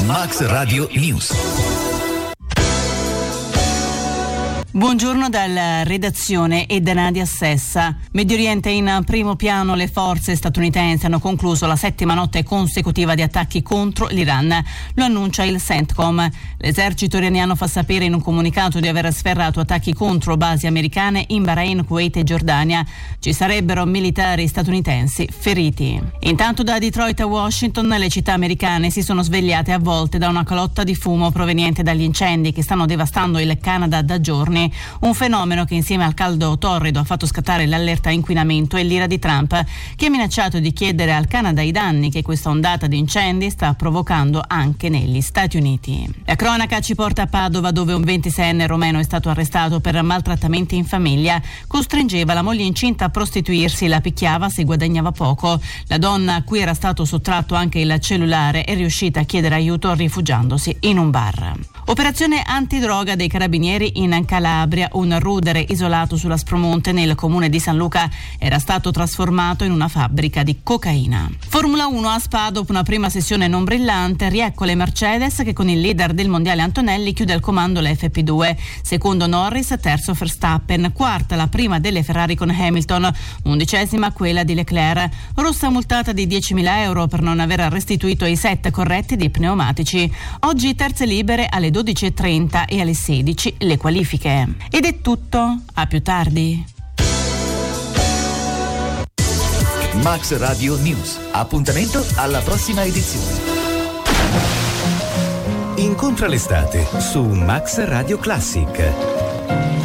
Max Radio News. Buongiorno dalla redazione e da Nadia Sessa. Medio Oriente in primo piano, le forze statunitensi hanno concluso la 7ª notte consecutiva di attacchi contro l'Iran. Lo annuncia il CENTCOM. L'esercito iraniano fa sapere in un comunicato di aver sferrato attacchi contro basi americane in Bahrain, Kuwait e Giordania. Ci sarebbero militari statunitensi feriti. Intanto da Detroit a Washington le città americane si sono svegliate avvolte da una calotta di fumo proveniente dagli incendi che stanno devastando il Canada da giorni. Un fenomeno che insieme al caldo torrido ha fatto scattare l'allerta inquinamento e l'ira di Trump, che ha minacciato di chiedere al Canada i danni che questa ondata di incendi sta provocando anche negli Stati Uniti. La cronaca ci porta a Padova, dove un 26enne romeno è stato arrestato per maltrattamenti in famiglia. Costringeva la moglie incinta a prostituirsi, la picchiava se guadagnava poco. La donna, a cui era stato sottratto anche il cellulare, è riuscita a chiedere aiuto rifugiandosi in un bar. Operazione antidroga dei carabinieri in Calabria. Un rudere isolato sull'Aspromonte nel comune di San Luca era stato trasformato in una fabbrica di cocaina. Formula 1 a Spa, dopo una prima sessione non brillante, riecco le Mercedes che con il leader del mondiale Antonelli chiude al comando l'FP2. Secondo Norris, terzo Verstappen, quarta la prima delle Ferrari con Hamilton, 11ª quella di Leclerc. Rossa multata di 10.000 euro per non aver restituito i set corretti dei pneumatici. Oggi terze libere alle 12.30 e alle 16 le qualifiche. Ed è tutto, a più tardi. Max Radio News. Appuntamento alla prossima edizione. Incontra l'estate su Max Radio Classic.